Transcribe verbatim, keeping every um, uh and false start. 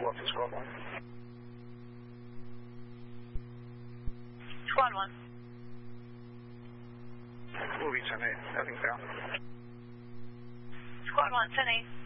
What for squad one? Squad one. Movie ten eight, heading down. Squad one, ten eight.